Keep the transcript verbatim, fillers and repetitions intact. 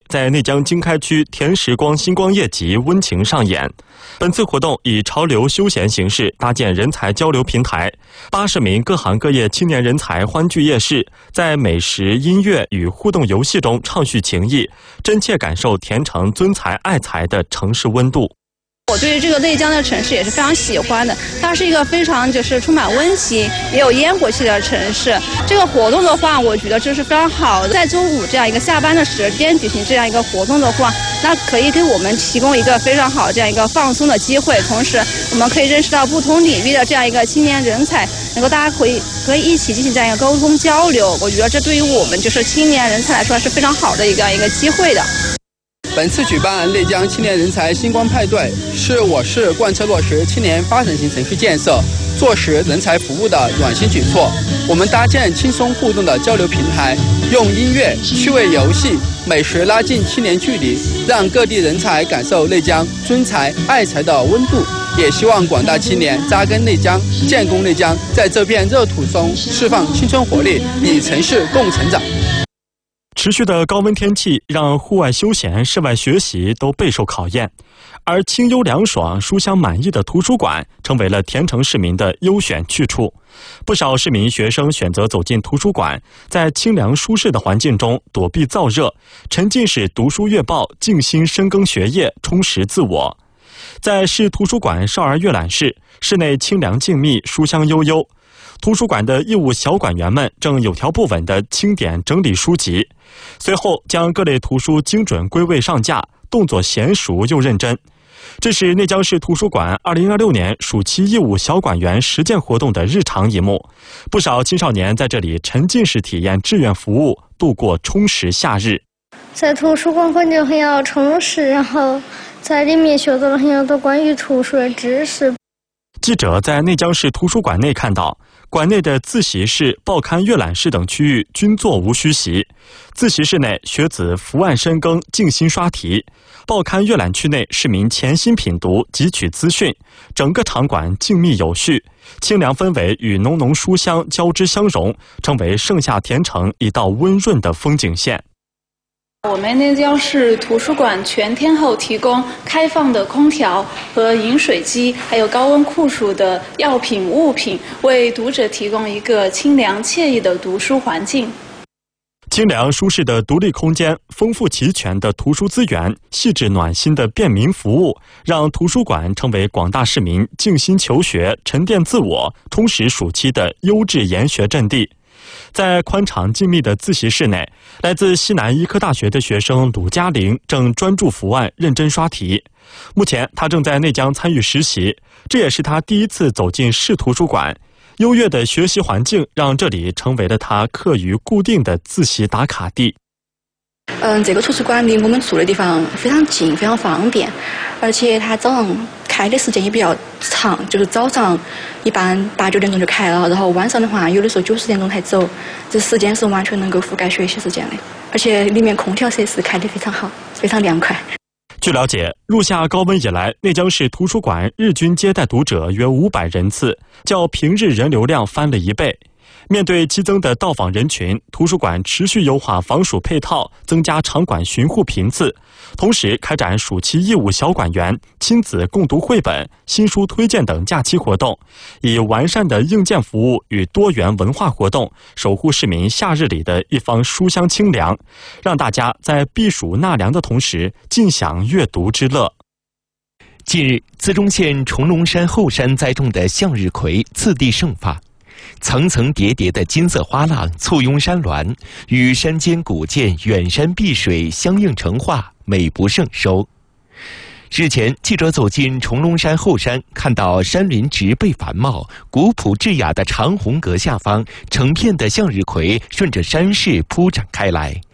在内江经开区田时光星光夜集温情上演。本次活动以潮流休闲形式搭建人才交流平台，八十名各行各业青年人才欢聚夜市，在美食、音乐与互动游戏中畅叙情谊，真切感受田城尊才爱才的城市温度。 我对于这个内江的城市也是非常喜欢的，它是一个非常就是充满温情也有烟火气的城市。这个活动的话，我觉得这是非常好的，在周五这样一个下班的时间举行这样一个活动的话，那可以给我们提供一个非常好的这样一个放松的机会，同时我们可以认识到不同领域的这样一个青年人才，能够大家可以可以一起进行这样一个沟通交流。我觉得这对于我们就是青年人才来说是非常好的一个一个机会的。 本次举办内江青年人才星光派对，是我市贯彻落实青年发展型城市建设、做实人才服务的暖心举措。我们搭建轻松互动的交流平台，用音乐、趣味游戏、美食拉近青年距离，让各地人才感受内江尊才爱才的温度。也希望广大青年扎根内江、建功内江，在这片热土中释放青春活力，与城市共成长。 持续的高温天气让户外休闲、室外学习都备受考验，而清幽凉爽、书香满意的图书馆成为了田城市民的优选去处。不少市民学生选择走进图书馆，在清凉舒适的环境中躲避燥热，沉浸式读书阅报，静心深耕学业，充实自我。在市图书馆少儿阅览室，室内清凉静谧、书香悠悠。图书馆的义务小馆员们正有条不紊地清点整理书籍，随后将各类图书精准归位上架，动作娴熟又认真。这是内江市图书馆二零二六年暑期义务小馆员实践活动的日常一幕。不少青少年在这里沉浸式体验志愿服务，度过充实夏日。 在图书馆环境很要充实，然后在里面学到了很多关于图书的知识。 记者在内江市图书馆内看到，馆内的自习室、报刊阅览室等区域均座无虚席。自习室内，学子伏案深耕，静心刷题；报刊阅览区内，市民潜心品读，汲取资讯。整个场馆静谧有序，清凉氛围与浓浓书香交织相融，成为盛夏田城一道温润的风景线。 我们内江市图书馆全天候提供开放的空调和饮水机，还有高温酷暑的药品物品，为读者提供一个清凉惬意的读书环境。 清凉舒适的独立空间，丰富齐全的图书资源，细致暖心的便民服务，让图书馆成为广大市民静心求学、沉淀自我、充实暑期的优质研学阵地。在宽敞静谧的自习室内，来自西南医科大学的学生鲁嘉玲正专注伏案，认真刷题。目前，他正在内江参与实习，这也是他第一次走进市图书馆。优越的学习环境让这里成为了他课余固定的自习打卡地。 嗯，这个图书馆离我们住的地方非常近，非常方便，而且它早上开的时间也比较长，就是早上一般八九点钟就开了，然后晚上的话有的时候九十点钟才走，这时间是完全能够覆盖学习时间的，而且里面空调设施开得非常好，非常凉快。 据了解，入夏高温以来，内江市图书馆日均接待读者约五百人次，较平日人流量翻了一倍。面对激增的到访人群，图书馆持续优化防暑配套，增加场馆巡护频次，同时开展暑期义务小馆员、亲子共读绘本、新书推荐等假期活动，以完善的硬件服务与多元文化活动，守护市民夏日里的一方书香清凉，让大家在避暑纳凉的同时，尽享阅读之乐。 近日，资中县重龙山后山栽种的向日葵次第盛发。层层叠叠的金色花浪簇拥山峦，与山间古建远山碧水相映成画，美不胜收。日前，记者走进重龙山后山，看到山林植被繁茂，古朴质雅的长红阁下方，成片的向日葵顺着山势铺展开来。